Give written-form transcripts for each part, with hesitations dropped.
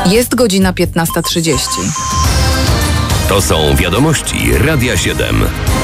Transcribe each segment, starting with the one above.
Jest godzina 15:30. To są wiadomości Radia 7.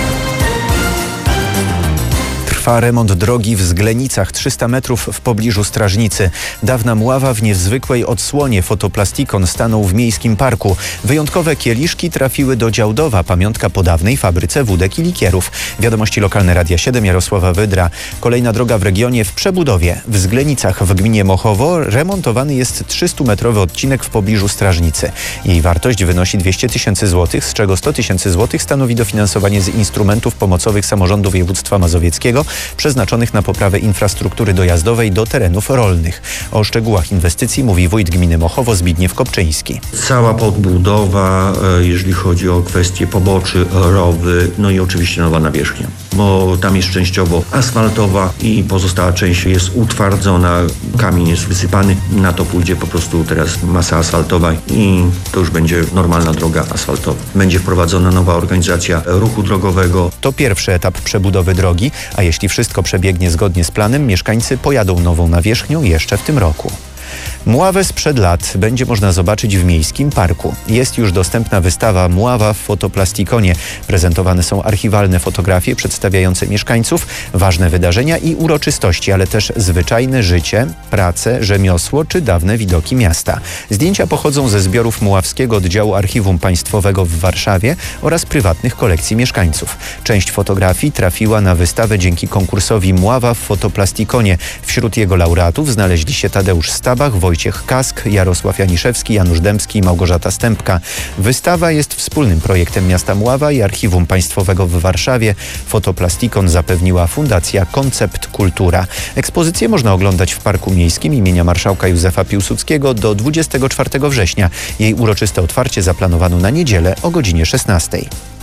Trwa remont drogi w Zglenicach, 300 metrów w pobliżu Strażnicy. Dawna mława w niezwykłej odsłonie fotoplastikon stanął w miejskim parku. Wyjątkowe kieliszki trafiły do Działdowa, pamiątka po dawnej fabryce wódek i likierów. Wiadomości lokalne Radia 7, Jarosława Wydra. Kolejna droga w regionie w przebudowie. W Zglenicach w gminie Mochowo remontowany jest 300-metrowy odcinek w pobliżu Strażnicy. Jej wartość wynosi 200 000 złotych, z czego 100 000 złotych stanowi dofinansowanie z instrumentów pomocowych samorządu województwa mazowieckiego, przeznaczonych na poprawę infrastruktury dojazdowej do terenów rolnych. O szczegółach inwestycji mówi wójt gminy Mochowo Zbigniew Kopczyński. Cała podbudowa, jeżeli chodzi o kwestie poboczy, rowy, no i oczywiście nowa nawierzchnia, bo tam jest częściowo asfaltowa i pozostała część jest utwardzona, kamień jest wysypany, na to pójdzie po prostu teraz masa asfaltowa i to już będzie normalna droga asfaltowa. Będzie wprowadzona nowa organizacja ruchu drogowego. To pierwszy etap przebudowy drogi, a jeśli wszystko przebiegnie zgodnie z planem, mieszkańcy pojadą nową nawierzchnią jeszcze w tym roku. Mławę sprzed lat będzie można zobaczyć w miejskim parku. Jest już dostępna wystawa Mława w fotoplastikоnie. Prezentowane są archiwalne fotografie przedstawiające mieszkańców, ważne wydarzenia i uroczystości, ale też zwyczajne życie, pracę, rzemiosło czy dawne widoki miasta. Zdjęcia pochodzą ze zbiorów Mławskiego Oddziału Archiwum Państwowego w Warszawie oraz prywatnych kolekcji mieszkańców. Część fotografii trafiła na wystawę dzięki konkursowi Mława w fotoplastikоnie. Wśród jego laureatów znaleźli się Tadeusz Stabach, Wojciech Kask, Jarosław Janiszewski, Janusz Dębski i Małgorzata Stępka. Wystawa jest wspólnym projektem miasta Mława i Archiwum Państwowego w Warszawie. Fotoplastikon zapewniła Fundacja Koncept Kultura. Ekspozycję można oglądać w Parku Miejskim imienia marszałka Józefa Piłsudskiego do 24 września. Jej uroczyste otwarcie zaplanowano na niedzielę o godzinie 16.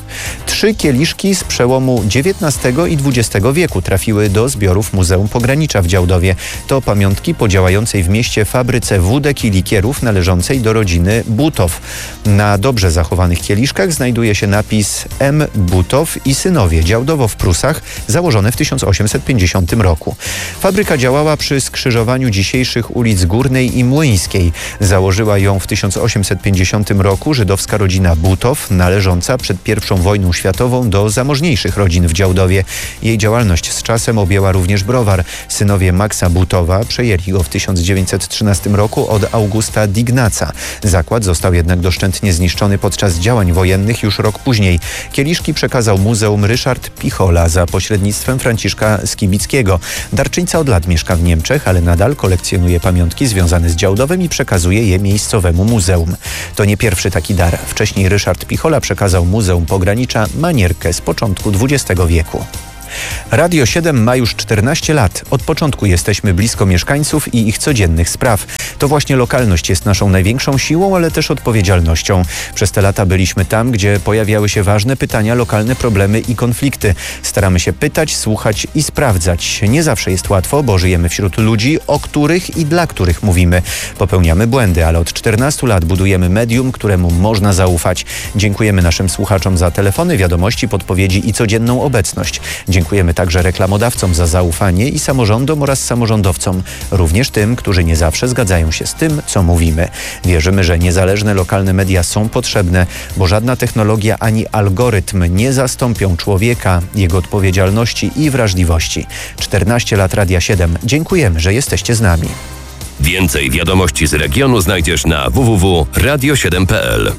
3 kieliszki z przełomu XIX i XX wieku trafiły do zbiorów Muzeum Pogranicza w Działdowie. To pamiątki po działającej w mieście fabryce wódek i likierów należącej do rodziny Butow. Na dobrze zachowanych kieliszkach znajduje się napis M. Butow i synowie, Działdowo w Prusach, założone w 1850 roku. Fabryka działała przy skrzyżowaniu dzisiejszych ulic Górnej i Młyńskiej. Założyła ją w 1850 roku żydowska rodzina Butow, należąca przed I wojną światową do zamożniejszych rodzin w Działdowie. Jej działalność z czasem objęła również browar. Synowie Maxa Butowa przejęli go w 1913 roku od Augusta Dignaca. Zakład został jednak doszczętnie zniszczony podczas działań wojennych już rok później. Kieliszki przekazał muzeum Ryszard Pichola za pośrednictwem Franciszka Skibickiego. Darczyńca od lat mieszka w Niemczech, ale nadal kolekcjonuje pamiątki związane z Działdowem i przekazuje je miejscowemu muzeum. To nie pierwszy taki dar. Wcześniej Ryszard Pichola przekazał Muzeum Pogranicza manierkę z początku XX wieku. Radio 7 ma już 14 lat. Od początku jesteśmy blisko mieszkańców i ich codziennych spraw. To właśnie lokalność jest naszą największą siłą, ale też odpowiedzialnością. Przez te lata byliśmy tam, gdzie pojawiały się ważne pytania, lokalne problemy i konflikty. Staramy się pytać, słuchać i sprawdzać. Nie zawsze jest łatwo, bo żyjemy wśród ludzi, o których i dla których mówimy. Popełniamy błędy, ale od 14 lat budujemy medium, któremu można zaufać. Dziękujemy naszym słuchaczom za telefony, wiadomości, podpowiedzi i codzienną obecność. Dziękujemy także reklamodawcom za zaufanie i samorządom oraz samorządowcom, również tym, którzy nie zawsze zgadzają się z tym, co mówimy. Wierzymy, że niezależne lokalne media są potrzebne, bo żadna technologia ani algorytm nie zastąpią człowieka, jego odpowiedzialności i wrażliwości. 14 lat Radia 7. Dziękujemy, że jesteście z nami. Więcej wiadomości z regionu znajdziesz na www.radio7.pl.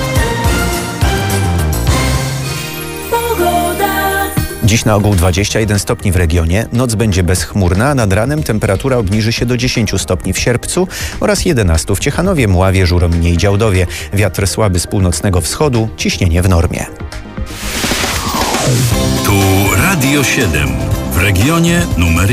Dziś na ogół 21 stopni w regionie, noc będzie bezchmurna, a nad ranem temperatura obniży się do 10 stopni w Sierpcu oraz 11 w Ciechanowie, Mławie, Żurominie i Działdowie. Wiatr słaby z północnego wschodu, ciśnienie w normie. Tu Radio 7 w regionie numer